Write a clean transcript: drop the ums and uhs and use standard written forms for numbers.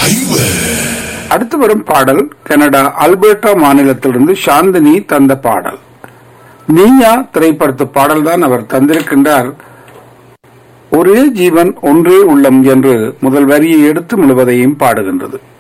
அடுத்து வரும் பாடல் கனடா அல்பர்டா மாநிலத்திலிருந்து சாந்தினி தந்த பாடல். நீயா திரைப்படத்து பாடல்தான் அவர் தந்திருக்கின்றார். ஒரே ஜீவன் ஒன்றே உள்ளம் என்று முதல் வரியை எடுத்து முழுவதையும் பாடுகின்றது.